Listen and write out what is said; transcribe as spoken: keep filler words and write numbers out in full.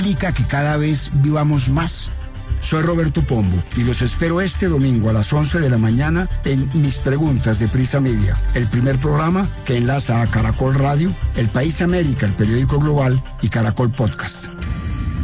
implica que cada vez vivamos más. Soy Roberto Pombo y los espero este domingo a las once de la mañana en Mis Preguntas de Prisa Media, el primer programa que enlaza a Caracol Radio, El País América, el periódico global, y Caracol Podcast.